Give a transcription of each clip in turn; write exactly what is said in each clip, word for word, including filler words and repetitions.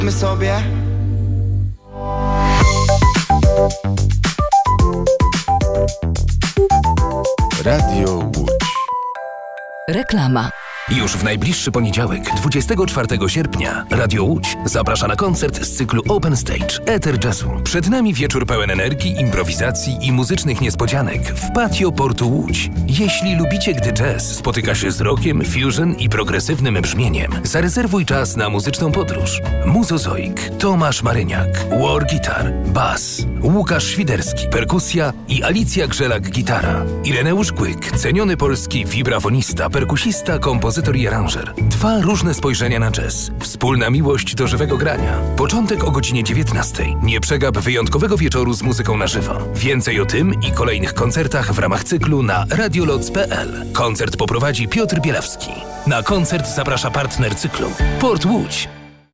My sobie Radio Łódź. Reklama. Już w najbliższy poniedziałek, dwudziestego czwartego sierpnia, Radio Łódź zaprasza na koncert z cyklu Open Stage Eter Jazzu. Przed nami wieczór pełen energii, improwizacji i muzycznych niespodzianek w patio Portu Łódź. Jeśli lubicie, gdy jazz spotyka się z rockiem, fusion i progresywnym brzmieniem, zarezerwuj czas na muzyczną podróż. Muzozoik, Tomasz Maryniak, war guitar, bas, Łukasz Świderski, perkusja i Alicja Grzelak-gitara. Ireneusz Kłyk, ceniony polski wibrafonista, perkusista, kompozytor i aranżer. Dwa różne spojrzenia na jazz. Wspólna miłość do żywego grania. Początek o godzinie dziewiętnastej. Nie przegap wyjątkowego wieczoru z muzyką na żywo. Więcej o tym i kolejnych koncertach w ramach cyklu na radioloc kropka p l. Koncert poprowadzi Piotr Bielawski. Na koncert zaprasza partner cyklu Port Łódź.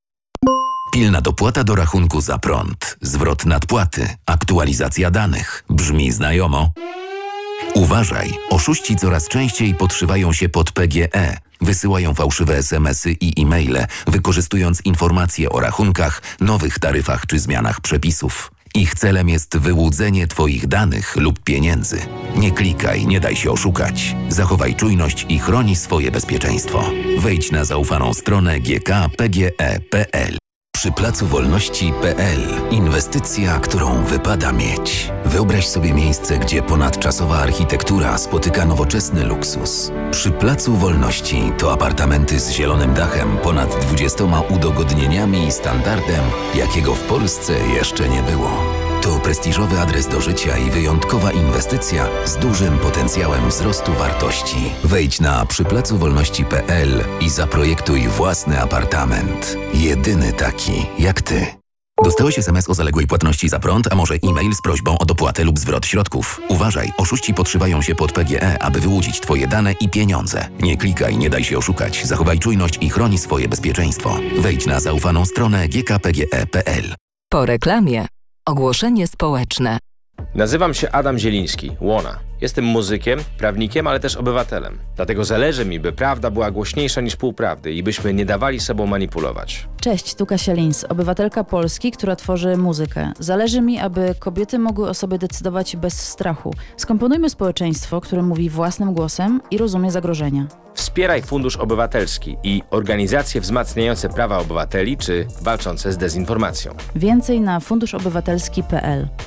Pilna dopłata do rachunku za prąd, zwrot nadpłaty, aktualizacja danych. Brzmi znajomo? Uważaj, oszuści coraz częściej podszywają się pod P G E. Wysyłają fałszywe es em esy i e-maile, wykorzystując informacje o rachunkach, nowych taryfach czy zmianach przepisów. Ich celem jest wyłudzenie Twoich danych lub pieniędzy. Nie klikaj, nie daj się oszukać. Zachowaj czujność i chroni swoje bezpieczeństwo. Wejdź na zaufaną stronę g k p g e kropka p l. Przy Placu Wolności kropka p l. Inwestycja, którą wypada mieć. Wyobraź sobie miejsce, gdzie ponadczasowa architektura spotyka nowoczesny luksus. Przy Placu Wolności to apartamenty z zielonym dachem, ponad dwudziestoma udogodnieniami i standardem, jakiego w Polsce jeszcze nie było. To prestiżowy adres do życia i wyjątkowa inwestycja z dużym potencjałem wzrostu wartości. Wejdź na przy placu wolności kropka p l i zaprojektuj własny apartament. Jedyny taki jak Ty. Dostałeś es em es o zaległej płatności za prąd, a może e-mail z prośbą o dopłatę lub zwrot środków. Uważaj, oszuści podszywają się pod P G E, aby wyłudzić Twoje dane i pieniądze. Nie klikaj, nie daj się oszukać. Zachowaj czujność i chroni swoje bezpieczeństwo. Wejdź na zaufaną stronę g k p g e kropka p l. Po reklamie. Ogłoszenie społeczne. Nazywam się Adam Zieliński, Łona. Jestem muzykiem, prawnikiem, ale też obywatelem. Dlatego zależy mi, by prawda była głośniejsza niż półprawdy i byśmy nie dawali sobą manipulować. Cześć, tu Kasia Lins, obywatelka Polski, która tworzy muzykę. Zależy mi, aby kobiety mogły o sobie decydować bez strachu. Skomponujmy społeczeństwo, które mówi własnym głosem i rozumie zagrożenia. Wspieraj Fundusz Obywatelski i organizacje wzmacniające prawa obywateli czy walczące z dezinformacją. Więcej na fundusz obywatelski kropka p l.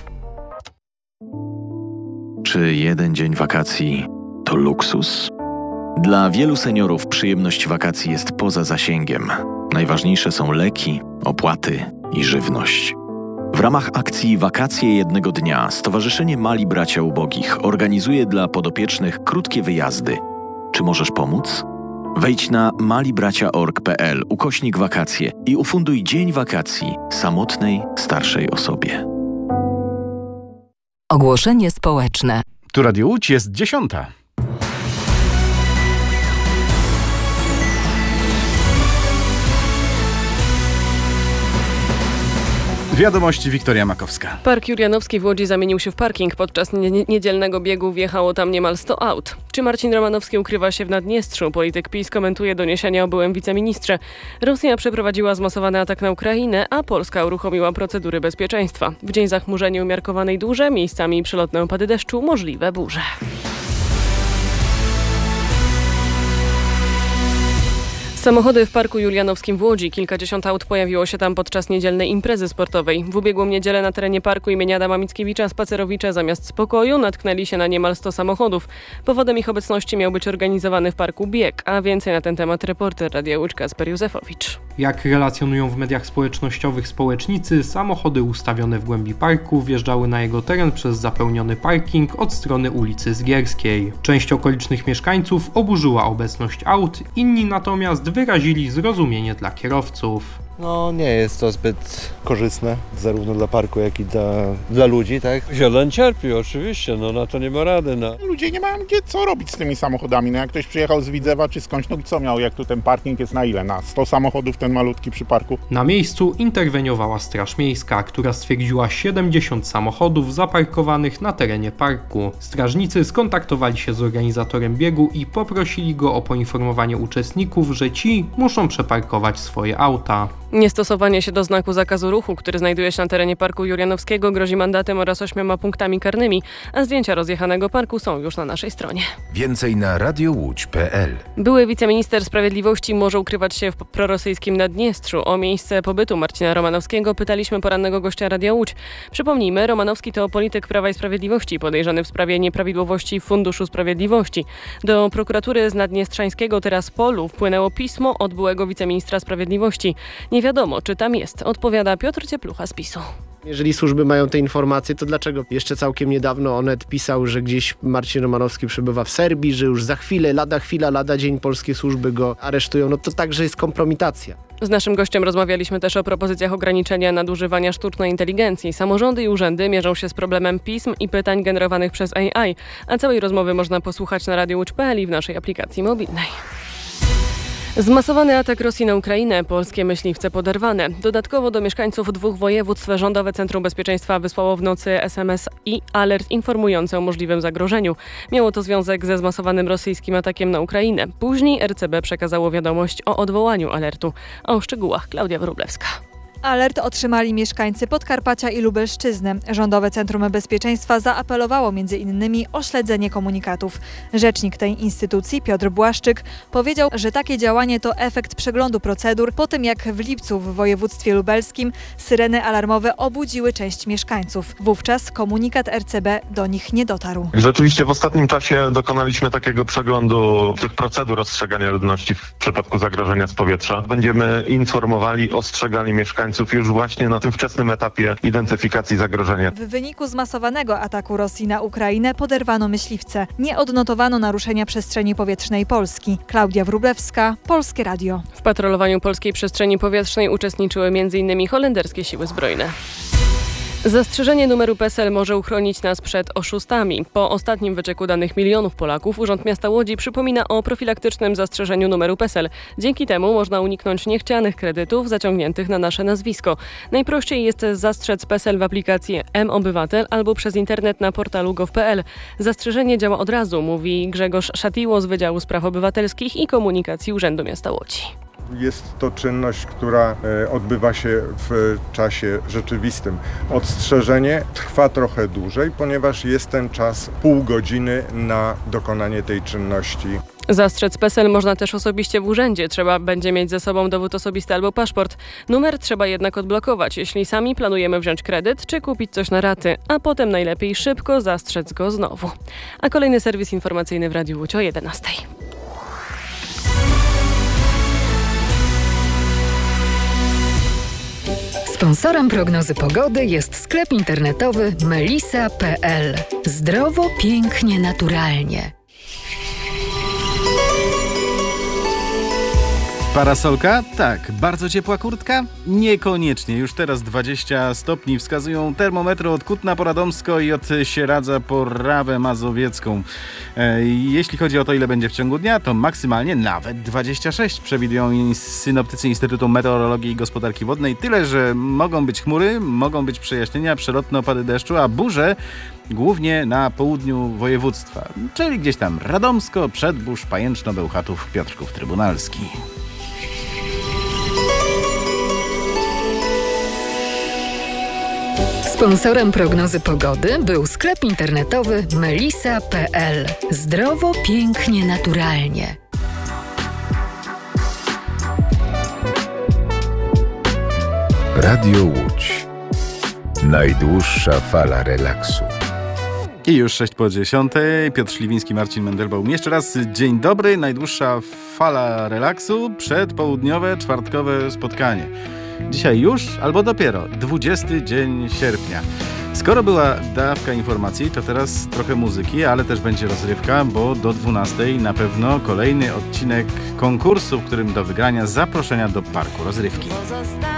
Czy jeden dzień wakacji to luksus? Dla wielu seniorów przyjemność wakacji jest poza zasięgiem. Najważniejsze są leki, opłaty i żywność. W ramach akcji Wakacje jednego dnia Stowarzyszenie Mali Bracia Ubogich organizuje dla podopiecznych krótkie wyjazdy. Czy możesz pomóc? Wejdź na malibracia kropka org kropka p l ukośnik wakacje i ufunduj dzień wakacji samotnej, starszej osobie. Ogłoszenie społeczne. Tu Radio Łódź, jest dziesiąta. Wiadomości, Wiktoria Makowska. Park Julianowski w Łodzi zamienił się w parking. Podczas nie- niedzielnego biegu wjechało tam niemal sto aut. Czy Marcin Romanowski ukrywa się w Naddniestrzu? Polityk PiS komentuje doniesienia o byłym wiceministrze. Rosja przeprowadziła zmasowany atak na Ukrainę, a Polska uruchomiła procedury bezpieczeństwa. W dzień zachmurzenia umiarkowanej duże, miejscami przelotne opady deszczu, możliwe burze. Samochody w Parku Julianowskim w Łodzi. Kilkadziesiąt aut pojawiło się tam podczas niedzielnej imprezy sportowej. W ubiegłą niedzielę na terenie parku imienia Adama Mickiewicza spacerowicze zamiast spokoju natknęli się na niemal sto samochodów. Powodem ich obecności miał być organizowany w parku bieg, a więcej na ten temat reporter Radia Łódź Kasper Józefowicz. Jak relacjonują w mediach społecznościowych społecznicy, samochody ustawione w głębi parku wjeżdżały na jego teren przez zapełniony parking od strony ulicy Zgierskiej. Część okolicznych mieszkańców oburzyła obecność aut, inni natomiast wyrazili zrozumienie dla kierowców. No nie jest to zbyt korzystne, zarówno dla parku, jak i dla, dla ludzi, tak? Zieleń cierpi, oczywiście, no na to nie ma rady. No. Ludzie nie mają gdzie co robić z tymi samochodami, no jak ktoś przyjechał z Widzewa czy skądś, no co miał, jak tu ten parking jest na ile? Na sto samochodów ten malutki przy parku? Na miejscu interweniowała Straż Miejska, która stwierdziła siedemdziesiąt samochodów zaparkowanych na terenie parku. Strażnicy skontaktowali się z organizatorem biegu i poprosili go o poinformowanie uczestników, że ci muszą przeparkować swoje auta. Niestosowanie się do znaku zakazu ruchu, który znajduje się na terenie Parku Jurjanowskiego, grozi mandatem oraz ośmioma punktami karnymi, a zdjęcia rozjechanego parku są już na naszej stronie. Więcej na radiowódź kropka pe el. Były wiceminister sprawiedliwości może ukrywać się w prorosyjskim Naddniestrzu. O miejsce pobytu Marcina Romanowskiego pytaliśmy porannego gościa Radia Łódź. Przypomnijmy, Romanowski to polityk Prawa i Sprawiedliwości podejrzany w sprawie nieprawidłowości w Funduszu Sprawiedliwości. Do prokuratury z Naddniestrzańskiego Tiraspolu wpłynęło pismo od byłego wiceministra sprawiedliwości. Nie wiadomo, czy tam jest, odpowiada Piotr Cieplucha z PiSu. Jeżeli służby mają te informacje, to dlaczego jeszcze całkiem niedawno Onet pisał, że gdzieś Marcin Romanowski przebywa w Serbii, że już za chwilę, lada chwila, lada dzień polskie służby go aresztują, no to także jest kompromitacja. Z naszym gościem rozmawialiśmy też o propozycjach ograniczenia nadużywania sztucznej inteligencji. Samorządy i urzędy mierzą się z problemem pism i pytań generowanych przez A I, a całej rozmowy można posłuchać na radiowódź kropka pe el i w naszej aplikacji mobilnej. Zmasowany atak Rosji na Ukrainę, polskie myśliwce poderwane. Dodatkowo do mieszkańców dwóch województw Rządowe Centrum Bezpieczeństwa wysłało w nocy es em es i alert informujący o możliwym zagrożeniu. Miało to związek ze zmasowanym rosyjskim atakiem na Ukrainę. Później er ce be przekazało wiadomość o odwołaniu alertu. A o szczegółach Klaudia Wróblewska. Alert otrzymali mieszkańcy Podkarpacia i Lubelszczyzny. Rządowe Centrum Bezpieczeństwa zaapelowało między innymi o śledzenie komunikatów. Rzecznik tej instytucji, Piotr Błaszczyk, powiedział, że takie działanie to efekt przeglądu procedur po tym, jak w lipcu w województwie lubelskim syreny alarmowe obudziły część mieszkańców. Wówczas komunikat er ce be do nich nie dotarł. Rzeczywiście w ostatnim czasie dokonaliśmy takiego przeglądu tych procedur ostrzegania ludności w przypadku zagrożenia z powietrza. Będziemy informowali, ostrzegali mieszkańców już właśnie na tym wczesnym etapie identyfikacji zagrożenia. W wyniku zmasowanego ataku Rosji na Ukrainę poderwano myśliwce. Nie odnotowano naruszenia przestrzeni powietrznej Polski. Klaudia Wróblewska, Polskie Radio. W patrolowaniu polskiej przestrzeni powietrznej uczestniczyły m in holenderskie siły zbrojne. Zastrzeżenie numeru pe es el może uchronić nas przed oszustami. Po ostatnim wycieku danych milionów Polaków Urząd Miasta Łodzi przypomina o profilaktycznym zastrzeżeniu numeru pe es el. Dzięki temu można uniknąć niechcianych kredytów zaciągniętych na nasze nazwisko. Najprościej jest zastrzec pe es el w aplikacji M-Obywatel albo przez internet na portalu gov kropka pe el. Zastrzeżenie działa od razu, mówi Grzegorz Szatiło z Wydziału Spraw Obywatelskich i Komunikacji Urzędu Miasta Łodzi. Jest to czynność, która odbywa się w czasie rzeczywistym. Odstrzeżenie trwa trochę dłużej, ponieważ jest ten czas pół godziny na dokonanie tej czynności. Zastrzec pe es el można też osobiście w urzędzie. Trzeba będzie mieć ze sobą dowód osobisty albo paszport. Numer trzeba jednak odblokować, jeśli sami planujemy wziąć kredyt czy kupić coś na raty, a potem najlepiej szybko zastrzec go znowu. A kolejny serwis informacyjny w Radiu Łódź o jedenastej. Sponsorem prognozy pogody jest sklep internetowy melisa kropka pe el. Zdrowo, pięknie, naturalnie. Parasolka? Tak. Bardzo ciepła kurtka? Niekoniecznie. Już teraz dwadzieścia stopni wskazują termometry od Kutna po Radomsko i od Sieradza po Rawę Mazowiecką. E, jeśli chodzi o to, ile będzie w ciągu dnia, to maksymalnie nawet dwadzieścia sześć przewidują synoptycy Instytutu Meteorologii i Gospodarki Wodnej. Tyle, że mogą być chmury, mogą być przejaśnienia, przelotne opady deszczu, a burze głównie na południu województwa. Czyli gdzieś tam Radomsko, Przedbórz, Pajęczno, Bełchatów, Piotrków Trybunalski. Sponsorem prognozy pogody był sklep internetowy melisa kropka pe el. Zdrowo, pięknie, naturalnie. Radio Łódź. Najdłuższa fala relaksu. I już sześć po dziesiątej. Piotr Śliwiński, Marcin Mendelbaum. Jeszcze raz dzień dobry. Najdłuższa fala relaksu. Przedpołudniowe, czwartkowe spotkanie. Dzisiaj już, albo dopiero, dwudziesty dzień sierpnia. Skoro była dawka informacji, to teraz trochę muzyki, ale też będzie rozrywka, bo do dwunastej na pewno kolejny odcinek konkursu, w którym do wygrania zaproszenia do parku rozrywki.